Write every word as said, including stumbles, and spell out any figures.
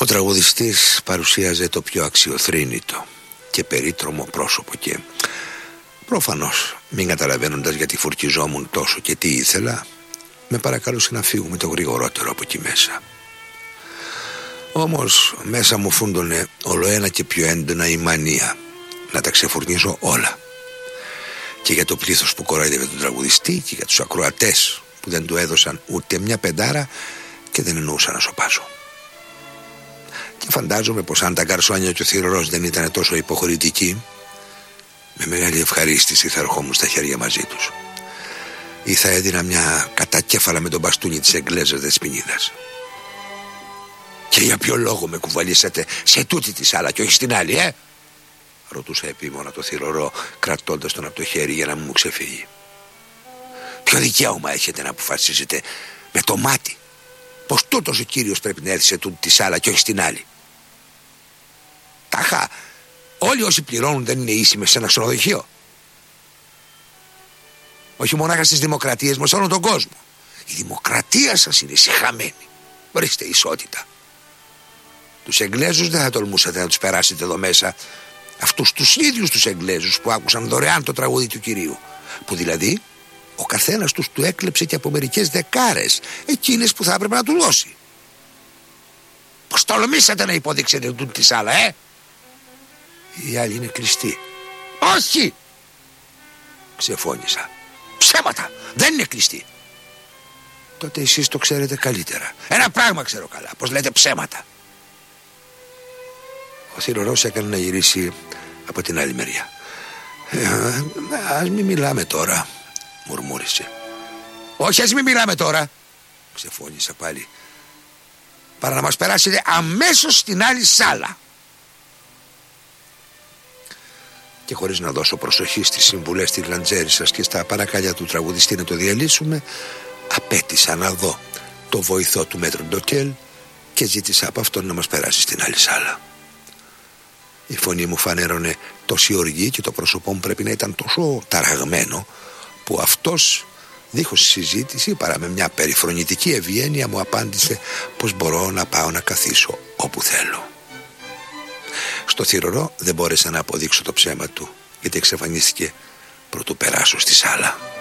Ο τραγουδιστής παρουσίαζε το πιο αξιοθρήνητο και περίτρομο πρόσωπο και προφανώς, μην καταλαβαίνοντας γιατί φουρκιζόμουν τόσο και τι ήθελα, με παρακαλούσε να φύγουμε το γρηγορότερο από εκεί μέσα. Όμως μέσα μου φούντωνε ολοένα και πιο έντονα η μανία να τα ξεφουρνίζω όλα, και για το πλήθος που κορόιδευε τον τραγουδιστή και για τους ακροατές που δεν του έδωσαν ούτε μια πεντάρα και δεν εννοούσαν να σοπάσω. Και φαντάζομαι πως αν τα γκαρσόνια και ο θηρορός δεν ήταν τόσο υποχωρητικοί, με μεγάλη ευχαρίστηση θα ερχόμουν στα χέρια μαζί τους, ή θα έδινα μια κατακέφαλα με τον μπαστούνι της Εγγλέζας Δεσποινίδας. «Και για ποιο λόγο με κουβαλήσατε σε τούτη τη σάλα και όχι στην άλλη, ε?» ρωτούσα επίμονα το θηρορό, κρατώντας τον από το χέρι για να μου ξεφύγει. «Ποιο δικαίωμα έχετε να αποφασίσετε με το μάτι πως τούτος ο κύριος πρέπει να έρθει σε τούτη τη σάλα και όχι στην άλλη? Τάχα, όλοι όσοι πληρώνουν δεν είναι ίσοι σε ένα ξενοδοχείο? Όχι μονάχα στις δημοκρατίες μας, σε όλον τον κόσμο. Η δημοκρατία σας είναι σιχαμένη. Ορίστε ισότητα. Τους Εγγλέζους δεν θα τολμούσατε να τους περάσετε εδώ μέσα, αυτούς τους ίδιους τους Εγγλέζους που άκουσαν δωρεάν το τραγούδι του κυρίου, που δηλαδή ο καθένας τους του έκλεψε και από μερικές δεκάρες εκείνες που θα έπρεπε να του δώσει. Πως τολμήσατε να υποδείξετε τούτη τη σάλα, ε? Η άλλη είναι κλειστή. Όχι! Ξεφώνησα. Ψέματα! Δεν είναι κλειστή. Τότε εσείς το ξέρετε καλύτερα. Ένα πράγμα ξέρω καλά, πως λέτε ψέματα. Ο θηρορός έκανε να γυρίσει από την άλλη μεριά. ε, Ας μην μιλάμε τώρα, μουρμούρισε. Όχι, ας μην μιλάμε τώρα, ξεφώνησα πάλι, παρά να μας περάσετε αμέσως στην άλλη σάλα. Και χωρίς να δώσω προσοχή στις συμβουλές της λαντζέρισσας και στα παρακάλια του τραγουδιστή να το διαλύσουμε, απέτησα να δω το βοηθό του μέτρου Ντοκέλ και ζήτησα από αυτόν να μας περάσει στην άλλη σάλα. Η φωνή μου φανέρωνε τόση οργή και το πρόσωπό μου πρέπει να ήταν τόσο ταραγμένο, που αυτός δίχως συζήτηση παρά με μια περιφρονητική ευγένεια μου απάντησε πως μπορώ να πάω να καθίσω όπου θέλω. Στο θηρορό δεν μπόρεσα να αποδείξω το ψέμα του, γιατί εξαφανίστηκε προτού περάσω στη σάλα.